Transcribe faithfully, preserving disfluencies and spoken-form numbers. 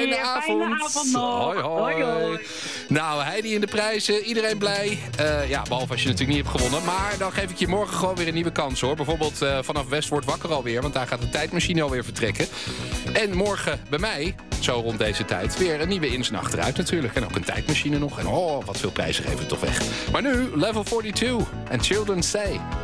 Fijne weer. avond. Fijne avond nog. Hoi, hoi. Hoi, hoi. Nou, Heidi in de prijzen. Iedereen blij. Uh, ja, behalve als je natuurlijk niet hebt gewonnen. Maar dan geef ik je morgen gewoon weer een nieuwe kans, hoor. Bijvoorbeeld uh, vanaf West wordt wakker alweer. Want daar gaat de tijdmachine alweer vertrekken. En morgen bij mij, zo rond deze tijd, weer een nieuwe ins en achteruit natuurlijk. En ook een tijdmachine nog. En oh, wat veel prijzen geven we toch weg. Maar nu, Level tweeënveertig en Children Say.